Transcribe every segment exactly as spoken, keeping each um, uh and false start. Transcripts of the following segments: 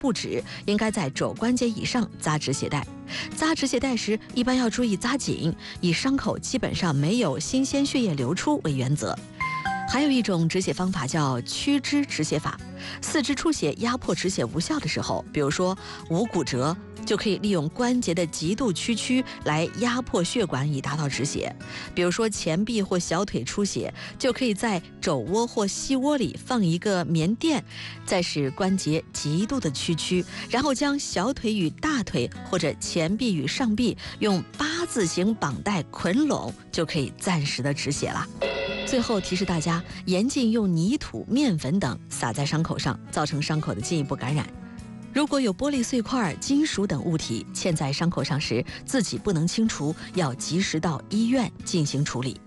不止，应该在肘关节以上扎止血带。扎止血带时，一般要注意扎紧，以伤口基本上没有新鲜血液流出为原则。还有一种止血方法叫屈肢止血法，四肢出血压迫止血无效的时候，比如说无骨折，就可以利用关节的极度屈曲来压迫血管以达到止血。比如说前臂或小腿出血，就可以在肘窝或膝窝里放一个棉垫，再使关节极度的屈曲，然后将小腿与大腿或者前臂与上臂用八字形绑带捆拢，就可以暂时的止血了。最后提示大家，严禁用泥土、面粉等撒在伤口上，造成伤口的进一步感染。如果有玻璃碎块、金属等物体嵌在伤口上时，自己不能清除，要及时到医院进行处理。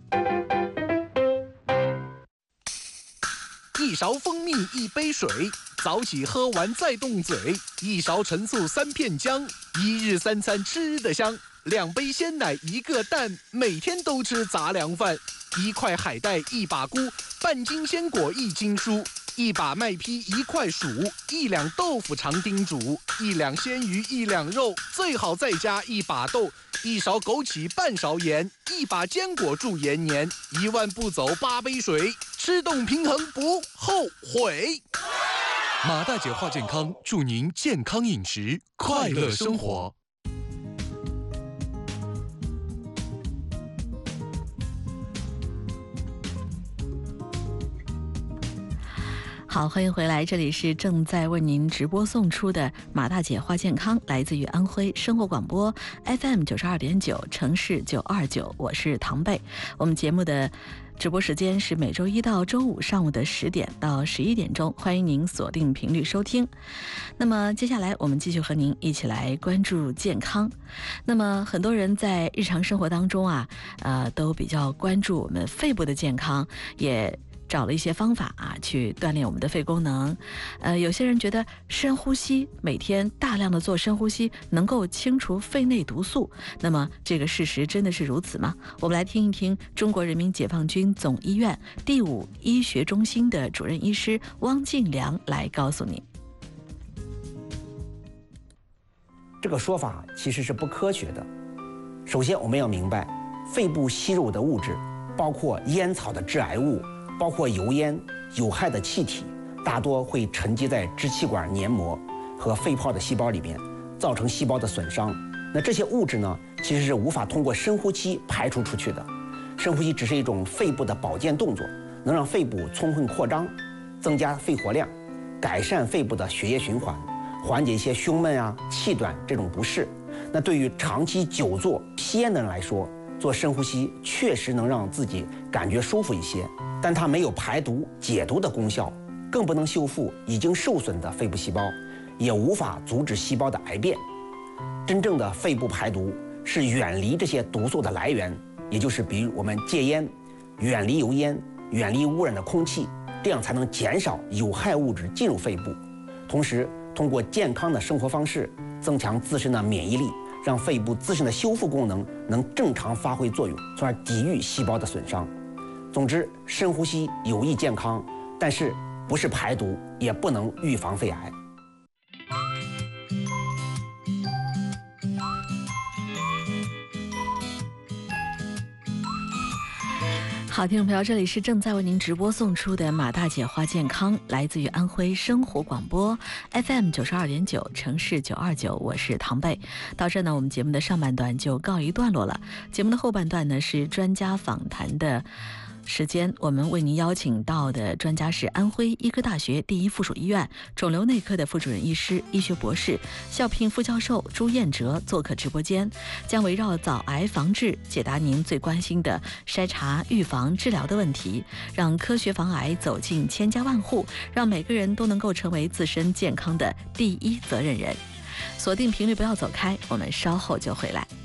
一勺蜂蜜一杯水，早起喝完再动嘴。一勺陈醋三片姜，一日三餐吃得香。两杯鲜奶一个蛋，每天都吃杂粮饭。一块海带一把菇，半斤鲜果一斤蔬。一把麦坯一块薯，一两豆腐常叮嘱。一两鲜鱼一两肉，最好再加一把豆。一勺枸杞半勺盐，一把坚果助延年。一万步走八杯水，吃动平衡不后悔。马大姐话健康，祝您健康饮食，快乐生活。 好，欢迎回来，这里是正在为您直播送出的马大姐话健康，来自于安徽生活广播 F M 九十二点九，城市九二九，我是唐贝。我们节目的直播时间是每周一到周五上午的十点到十一点钟，欢迎您锁定频率收听。那么接下来我们继续和您一起来关注健康。那么很多人在日常生活当中啊，呃，都比较关注我们肺部的健康，也找了一些方法啊，去锻炼我们的肺功能。呃，有些人觉得深呼吸，每天大量的做深呼吸，能够清除肺内毒素。那么，这个事实真的是如此吗？我们来听一听中国人民解放军总医院第五医学中心的主任医师汪敬良来告诉你。 这个说法其实是不科学的。首先，我们要明白，肺部吸入的物质，包括烟草的致癌物，包括油烟、有害的气体，大多会沉积在支气管黏膜和肺泡的细胞里面，造成细胞的损伤。那这些物质呢，其实是无法通过深呼吸排除出去的。深呼吸只是一种肺部的保健动作，能让肺部充分扩张，增加肺活量，改善肺部的血液循环，缓解一些胸闷啊、气短这种不适。那对于长期久坐吸烟的人来说，做深呼吸确实能让自己感觉舒服一些，但它没有排毒解毒的功效，更不能修复已经受损的肺部细胞，也无法阻止细胞的癌变。真正的肺部排毒是远离这些毒素的来源，也就是比如我们戒烟，远离油烟，远离污染的空气，这样才能减少有害物质进入肺部。同时，通过健康的生活方式，增强自身的免疫力，让肺部自身的修复功能能正常发挥作用，从而抵御细胞的损伤。总之，深呼吸有益健康，但是不是排毒，也不能预防肺癌。 好，听众朋友，这里是正在为您直播送出的马大姐话健康，来自于安徽生活广播 F M 九十二点九，城市九二九，我是唐贝。到这呢，我们节目的上半段就告一段落了。节目的后半段呢，是专家访谈的时间，我们为您邀请到的专家是安徽医科大学第一附属医院肿瘤内科的副主任医师、医学博士、校聘副教授朱彦哲做客直播间，将围绕早癌防治解答您最关心的筛查、预防、治疗的问题，让科学防癌走进千家万户，让每个人都能够成为自身健康的第一责任人。锁定频率，不要走开，我们稍后就回来。